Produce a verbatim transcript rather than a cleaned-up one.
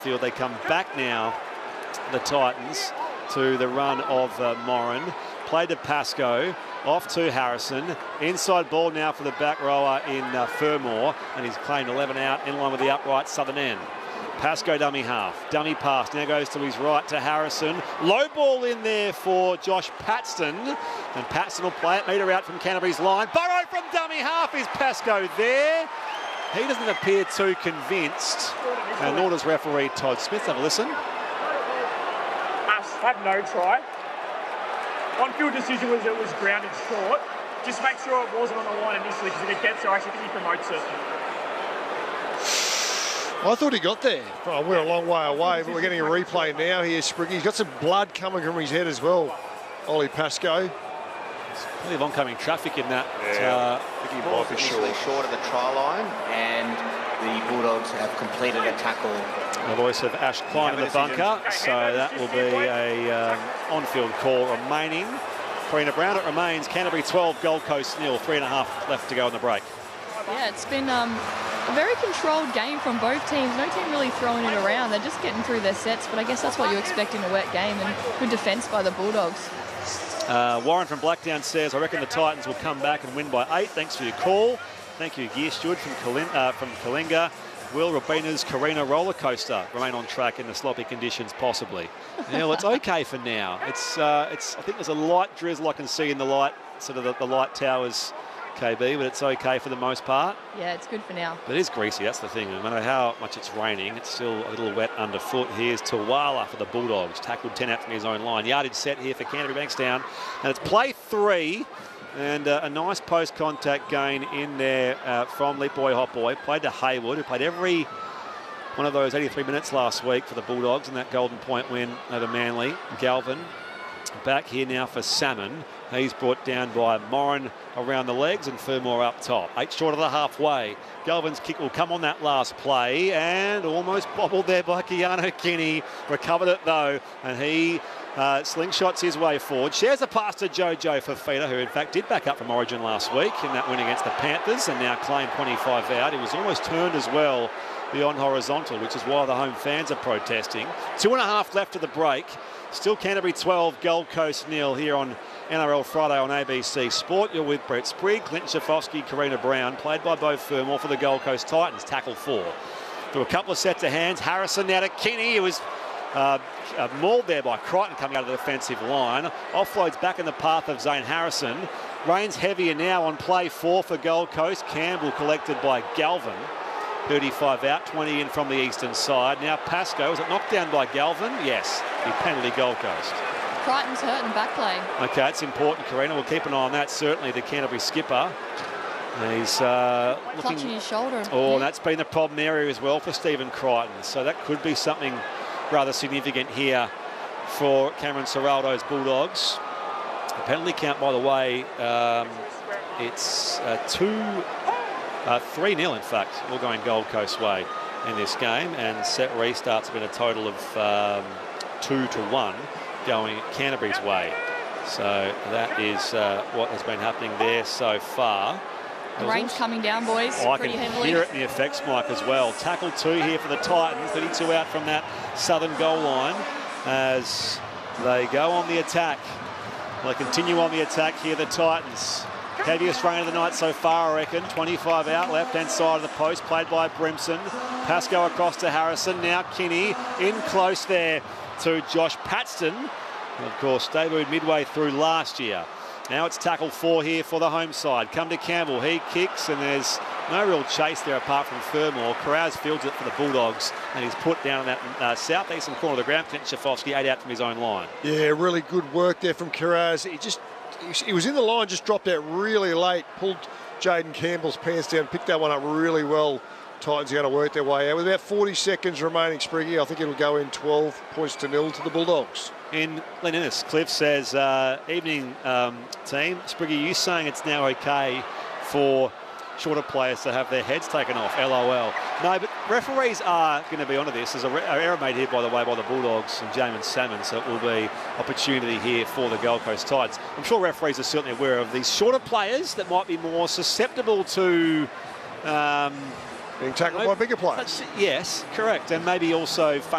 Field. They come back now, the Titans, to the run of uh, Moran. Played to Pascoe, off to Harrison. Inside ball now for the back rower in uh, Fermor, and he's claimed eleven out in line with the upright southern end. Pascoe dummy half, dummy pass, now goes to his right to Harrison. Low ball in there for Josh Paxton, and Paxton will play it, metre out from Canterbury's line. Burrow from dummy half, is Pascoe there? He doesn't appear too convinced, and nor does referee Todd Smith. Have a listen. Us have no try. On-field decision was it was grounded short. Just make sure it wasn't on the line initially, because if it gets there, I actually think he promotes it. I thought he got there. Oh, we're a long way away, but we're getting a replay now here, Spriggy. He's got some blood coming from his head as well, Ollie Pascoe. Plenty of oncoming traffic in that. Yeah. Uh, He was initially short of the try line, and the Bulldogs have completed a tackle. The voice of Ash Klein in the bunker, so that will be a um, on-field call remaining. Karina Brown, it remains Canterbury twelve, Gold Coast nil, three and a half left to go in the break. Yeah, it's been um, a very controlled game from both teams. No team really throwing it around. They're just getting through their sets, but I guess that's what you expect in a wet game, and good defence by the Bulldogs. Uh, Warren from Blackdown says, I reckon the Titans will come back and win by eight. Thanks for your call. Thank you, Gear Stewart from, Kalin uh, from Kalinga. Will Rabina's Carina roller coaster remain on track in the sloppy conditions, possibly? Yeah, well, it's okay for now. It's, uh, it's. I think there's a light drizzle I can see in the light, sort of the, the light towers, K B, but it's okay for the most part. Yeah, it's good for now. But it is greasy, that's the thing. No matter how much it's raining, it's still a little wet underfoot. Here's Tawala for the Bulldogs. Tackled ten out from his own line. Yardage set here for Canterbury Bankstown. And it's play three. And uh, a nice post-contact gain in there uh, from Leap Boy Hot Boy. Played to Hayward, who played every one of those eighty-three minutes last week for the Bulldogs in that Golden Point win over Manly. Galvin back here now for Salmon. He's brought down by Moran around the legs and Fermor up top. Eight short of the halfway. Galvin's kick will come on that last play and almost bobbled there by Keanu Kinney. Recovered it though, and he uh, slingshots his way forward. Shares a pass to Jojo Fafita, who in fact did back up from Origin last week in that win against the Panthers and now claimed twenty-five out. He was almost turned as well beyond horizontal, which is why the home fans are protesting. Two and a half left to the break. Still Canterbury twelve, Gold Coast nil here on N R L Friday on A B C Sport. You're with Brett Sprigg, Clinton Schifofsky, Karina Brown, played by Beau Fermor for the Gold Coast Titans. Tackle four. Through a couple of sets of hands. Harrison now to Kinney. It was uh, uh, mauled there by Crichton coming out of the defensive line. Offloads back in the path of Zane Harrison. Rain's heavier now on play four for Gold Coast. Campbell collected by Galvin. thirty-five out, twenty in from the eastern side. Now Pascoe, was it knocked down by Galvin? Yes, the penalty Gold Coast. Crichton's hurt in back play. Okay, it's important, Karina. We'll keep an eye on that, certainly, the Canterbury skipper. He's uh, looking... Clutching his shoulder. Oh, yeah. That's been the problem area as well for Stephen Crichton. So that could be something rather significant here for Cameron Ciraldo's Bulldogs. The penalty count, by the way, um, it's uh, two... Uh, three nil, in fact, all going Gold Coast way in this game, and set restarts have been a total of um, two to one going Canterbury's way. So that is uh, what has been happening there so far. The rain's coming down, boys. Oh, I pretty can heavily. hear it in the effects mic as well. Tackle two here for the Titans, thirty-two out from that southern goal line as they go on the attack. They continue on the attack here, the Titans. Heaviest rain of the night so far, I reckon. twenty-five out, left-hand side of the post, played by Brimson. Pascoe across to Harrison. Now Kinney in close there to Josh Paxton. And of course, debuted midway through last year. Now it's tackle four here for the home side. Come to Campbell. He kicks, and there's no real chase there apart from Fermor. Caraz fields it for the Bulldogs, and he's put down in that uh, southeastern corner of the ground. Clinton Schifofsky, eight out from his own line. Yeah, really good work there from Caraz. He just... He was in the line, just dropped out really late, pulled Jaden Campbell's pants down, picked that one up really well. Titans are going to work their way out. With about forty seconds remaining, Spriggy, I think it'll go in twelve points to nil to the Bulldogs. In Glen Innes, Cliff says, uh, evening um, team. Spriggy, you saying it's now okay for shorter players to have their heads taken off, L O L. No, but referees are going to be onto this. There's an error made here, by the way, by the Bulldogs and Jamin Salmon, so it will be opportunity here for the Gold Coast Titans. I'm sure referees are certainly aware of these shorter players that might be more susceptible to um, being tackled by bigger players. That's, yes, correct. And maybe also